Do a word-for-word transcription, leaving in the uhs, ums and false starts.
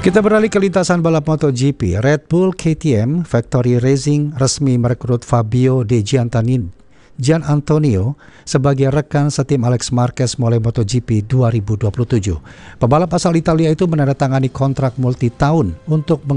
Kita beralih ke lintasan balap MotoGP. Red Bull K T M Factory Racing resmi merekrut Fabio De Gianantonio Gian Antonio sebagai rekan setim Alex Marquez mulai MotoGP dua ribu dua puluh tujuh. Pebalap asal Italia itu menandatangani kontrak multi tahun untuk